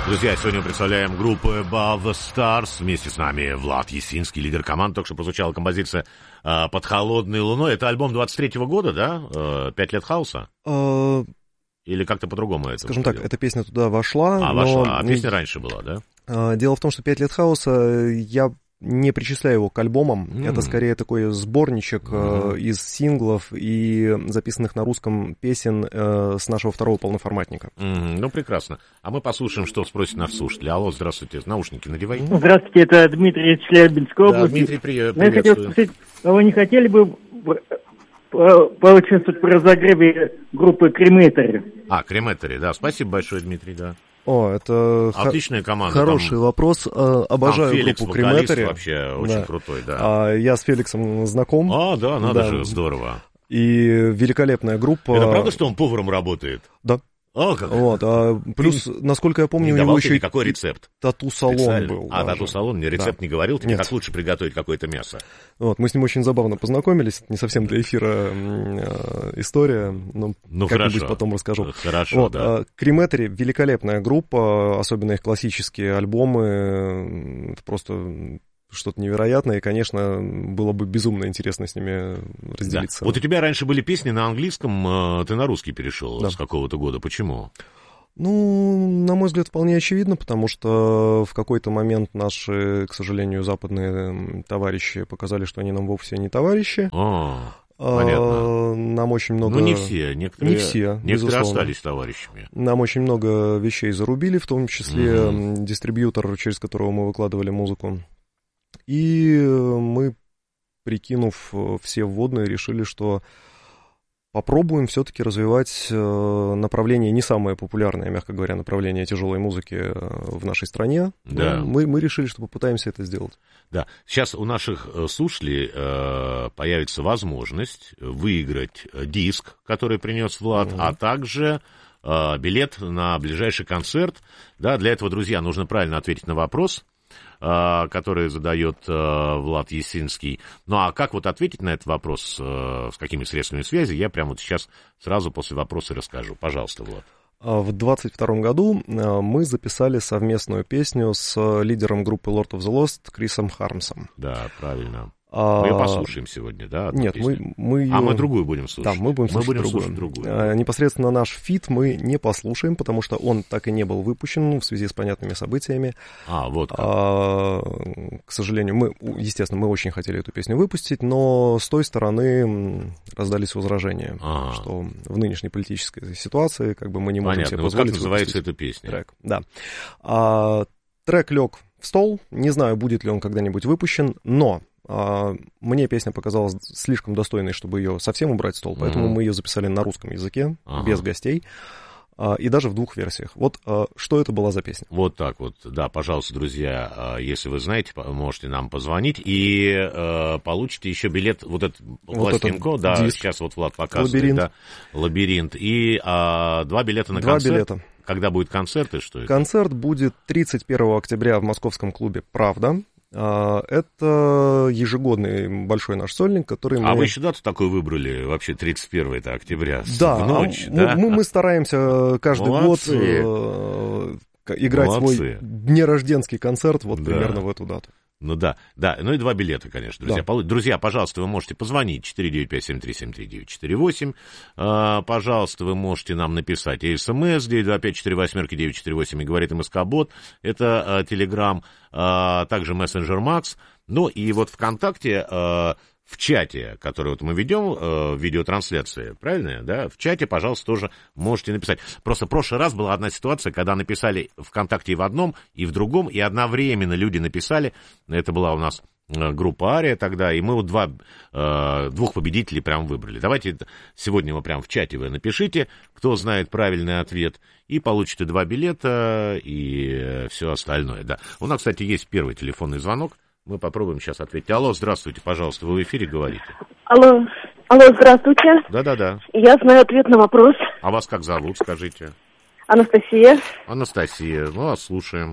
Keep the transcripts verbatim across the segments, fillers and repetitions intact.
Друзья, сегодня мы представляем группу Above the Stars. Вместе с нами Влад Ясинский, лидер команды. Только что прозвучала композиция э, «Под холодной луной». Это альбом двадцать третьего года, да? Э, «Пять лет хаоса»? Uh, Или как-то по-другому это? Скажем так, эта песня туда вошла. А, но... вошла. А песня раньше была, да? Uh, дело в том, что «Пять лет хаоса» я не причисляю его к альбомам. Mm. Это скорее такой сборничек mm. э, из синглов и записанных на русском песен э, с нашего второго полноформатника. Mm. Ну, прекрасно. А мы послушаем, что спросит наш слушатель. Алло, здравствуйте. Наушники надевай. Здравствуйте, это Дмитрий из Челябинской области. Да, Дмитрий, привет, я хотел спросить, а вы не хотели бы поучаствовать в разогреве группы Крематори? А, Крематори, да. Спасибо большое, Дмитрий, да. О, это отличная команда. Хороший там, вопрос. Обожаю там Феликс, группу Крематори. Вообще очень да. крутой, да. А, я с Феликсом знаком. А, да, надо да. же, здорово. И великолепная группа. Это правда, что он поваром работает? Да. О, как. Вот, а плюс, ты насколько я помню, у него еще и какой рецепт? Тату-салон был. А, даже. тату-салон? Мне рецепт да. не говорил, тебе Нет. как лучше приготовить какое-то мясо. Вот, мы с ним очень забавно познакомились, не совсем для эфира э, история, но ну, как-нибудь потом расскажу. Хорошо, вот, да. Крематори великолепная группа, особенно их классические альбомы, это просто... что-то невероятное, и, конечно, было бы безумно интересно с ними разделиться. Да. Вот у тебя раньше были песни на английском, ты на русский перешел да. с какого-то года. Почему? Ну, на мой взгляд, вполне очевидно, потому что в какой-то момент наши, к сожалению, западные товарищи показали, что они нам вовсе не товарищи. А, понятно. Нам очень много... Ну, не все. Некоторые, не все, некоторые безусловно. остались товарищами. Нам очень много вещей зарубили, в том числе mm-hmm. дистрибьютор, через которого мы выкладывали музыку. И мы, прикинув все вводные, решили, что попробуем все-таки развивать направление, не самое популярное, мягко говоря, направление тяжелой музыки в нашей стране. Да. Мы, мы решили, что попытаемся это сделать. Да. Сейчас у наших слушателей э, появится возможность выиграть диск, который принес Влад, mm-hmm. а также... э, билет на ближайший концерт. Да, для этого, друзья, нужно правильно ответить на вопрос, который задает э, Влад Ясинский. Ну, а как вот ответить на этот вопрос, э, с какими средствами связи, я прямо вот сейчас сразу после вопроса расскажу. Пожалуйста, Влад. В двадцать втором году мы записали совместную песню с лидером группы Lord of the Lost Крисом Хармсом. Да, правильно. Мы ее послушаем сегодня, да? Нет, мы, мы ее... А мы другую будем слушать. Да, мы будем слушать, мы будем другую. слушать другую. А, непосредственно наш фит мы не послушаем, потому что он так и не был выпущен в связи с понятными событиями. А, вот как. А, к сожалению, мы, естественно, мы очень хотели эту песню выпустить, но с той стороны раздались возражения, А-а-а. что в нынешней политической ситуации как бы мы не можем Понятно. себе вот позволить как называется эта песня? Трек, да. А, трек лег в стол, не знаю, будет ли он когда-нибудь выпущен, но... Мне песня показалась слишком достойной, чтобы ее совсем убрать в стол, поэтому uh-huh. мы ее записали на русском языке, uh-huh. без гостей, и даже в двух версиях. Вот что это была за песня. Вот так вот. Да, пожалуйста, друзья, если вы знаете, можете нам позвонить и э, получите еще билет, вот этот вот пластинку, да, диск. Сейчас вот Влад показывает. Лабиринт. Да, лабиринт. И а, два билета на два концерт. Билета. Когда будет концерт и что это? Концерт будет тридцать первого октября в московском клубе «Правда». Это ежегодный большой наш сольник, который мы... А вы еще дату такую выбрали, вообще тридцать первого это октября, да, в ночь, а да? Мы, мы стараемся каждый Молодцы. год играть Молодцы. свой днерожденский концерт вот да. примерно в эту дату. Ну да, да, ну и два билета, конечно, друзья. Да. Друзья, пожалуйста, вы можете позвонить четыре девять пять семь три семь три девять четыре восемь. А, пожалуйста, вы можете нам написать СМС девять два пять четыре восемь девять четыре восемь и говорит МСК-бот. Это Телеграм, а, также мессенджер Макс. Ну и вот ВКонтакте... А, в чате, который вот мы ведем, э, видеотрансляции, правильно, да, в чате, пожалуйста, тоже можете написать. Просто в прошлый раз была одна ситуация, когда написали ВКонтакте и в одном, и в другом, и одновременно люди написали, это была у нас э, группа Ария тогда, и мы вот два, э, двух победителей прям выбрали. Давайте сегодня вы прям в чате вы напишите, кто знает правильный ответ, и получите два билета, и все остальное, да. У нас, кстати, есть первый телефонный звонок. Мы попробуем сейчас ответить. Алло, здравствуйте, пожалуйста, вы в эфире говорите. Алло, алло, здравствуйте. Да-да-да. Я знаю ответ на вопрос. А вас как зовут, скажите? Анастасия. Анастасия, ну, а слушаем.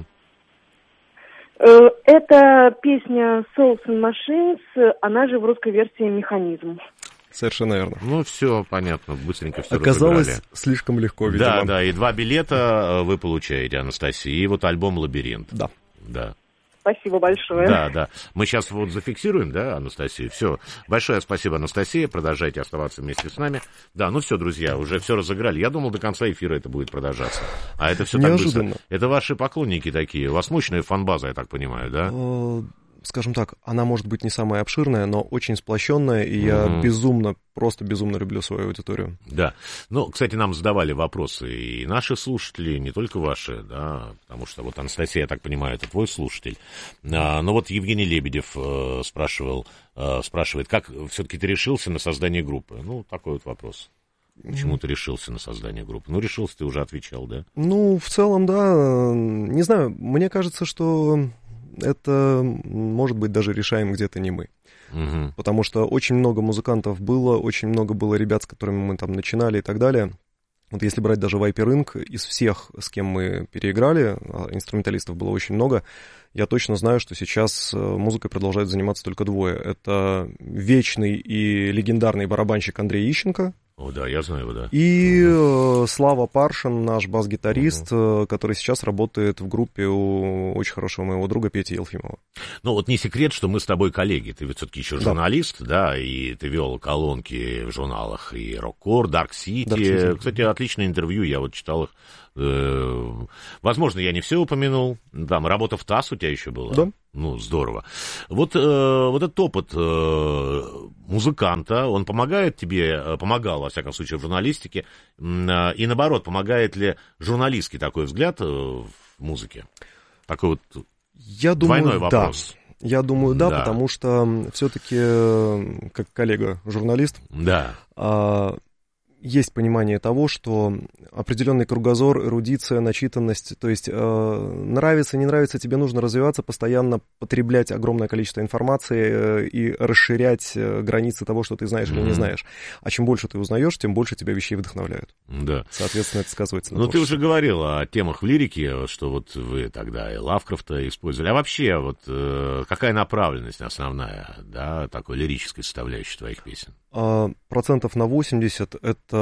Это песня Souls and Machines, она же в русской версии «Механизм». Совершенно верно. Ну, все понятно, быстренько все Оказалось, разыграли. слишком легко, видимо. Да, да, и два билета вы получаете, Анастасия, и вот альбом «Лабиринт». Да. Да. Спасибо большое. Да, да. Мы сейчас вот зафиксируем, да, Анастасию? Все. Большое спасибо, Анастасия. Продолжайте оставаться вместе с нами. Да, ну все, друзья, уже все разыграли. Я думал, до конца эфира это будет продолжаться. А это все так быстро. Неожиданно. Это ваши поклонники такие. У вас мощная фан-база, я так понимаю, да? Э, Скажем так, она может быть не самая обширная, но очень сплощенная, и я Мгм. безумно, просто безумно люблю свою аудиторию. Да. Ну, кстати, нам задавали вопросы и наши слушатели, не только ваши, да, потому что вот Анастасия, я так понимаю, это твой слушатель. А, но вот Евгений Лебедев э, спрашивал, э, спрашивает, как все-таки ты решился на создание группы? Ну, такой вот вопрос. Почему ты решился на создание группы? Ну, решился, ты уже отвечал, да? Ну, в целом, да, э, не знаю, мне кажется, что это, может быть, даже решаем где-то не мы. Угу. Потому что очень много музыкантов было, очень много было ребят, с которыми мы там начинали и так далее. Вот если брать даже Viper инк, из всех, с кем мы переиграли, а инструменталистов было очень много, я точно знаю, что сейчас музыкой продолжают заниматься только двое. Это вечный и легендарный барабанщик Андрей Ищенко. О, да, я знаю его, да. И э, Слава Паршин, наш бас-гитарист, э, который сейчас работает в группе у очень хорошего моего друга Пети Елфимова. Ну, вот не секрет, что мы с тобой коллеги. Ты ведь все-таки еще Да. журналист, да, и ты вел колонки в журналах и Роккор, Dark City. Dark City. Кстати, отличное интервью, я вот читал их. Э, Возможно, я не все упомянул. Там работа в ТАСС у тебя еще была. Да. Ну, здорово. Вот, э, вот этот опыт э, музыканта, он помогает тебе, э, помогал, во всяком случае, в журналистике, м, э, и наоборот, помогает ли журналистский такой взгляд э, в музыке? Такой вот Я думаю, двойной да. вопрос. Я думаю, да, Да. потому что все-таки, как коллега-журналист, Да. а, есть понимание того, что определенный кругозор, эрудиция, начитанность, то есть э, нравится, не нравится, тебе нужно развиваться, постоянно потреблять огромное количество информации э, и расширять э, границы того, что ты знаешь или Мгм. не знаешь. А чем больше ты узнаешь, тем больше тебя вещей вдохновляют. Да. Соответственно, это сказывается на Ну, ты творчестве. уже говорил о темах в лирике, что вот вы тогда и Лавкрафта использовали. А вообще, вот э, какая направленность основная, да, такой лирической составляющей твоих песен? А, Процентов на восемьдесят это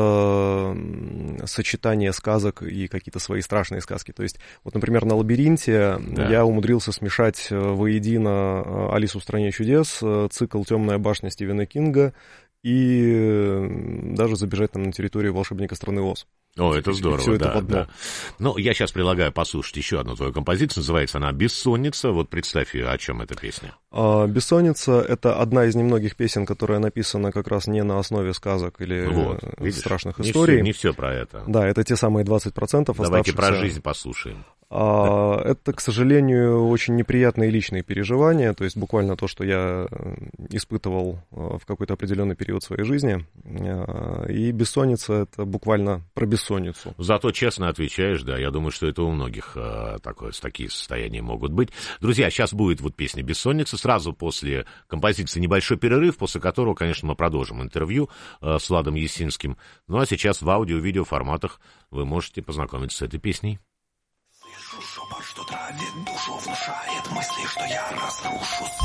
м, сочетание сказок и какие-то свои страшные сказки. То есть, вот, например, на «Лабиринте» Да. я умудрился смешать э, воедино э, «Алису в стране чудес», э, цикл «Темная башня» Стивена Кинга и э, даже забежать там на территорию «Волшебника страны Оз». О, это И здорово, всё это да, в одно. да. Ну, я сейчас предлагаю послушать еще одну твою композицию, называется она «Бессонница». Вот представь ее, о чем эта песня. А «Бессонница» — это одна из немногих песен, которая написана как раз не на основе сказок или Вот, э, видишь, страшных не историй. Все, не все про это. Да, это те самые двадцать процентов Давайте про оставшихся. жизнь послушаем. А, Это, к сожалению, очень неприятные личные переживания, то есть буквально то, что я э, испытывал э, в какой-то определенный период своей жизни. А, И «Бессонница» — это буквально про бессонницу. Зато честно отвечаешь, да, я думаю, что это у многих э, такое, такие состояния могут быть. Друзья, сейчас будет вот песня «Бессонница», сразу после композиции небольшой перерыв, после которого, конечно, мы продолжим интервью э, с Владом Есинским. Ну а сейчас в аудио-видео форматах вы можете познакомиться с этой песней. Слышу шепот, что травит душу, внушает мысли, что я разрушу.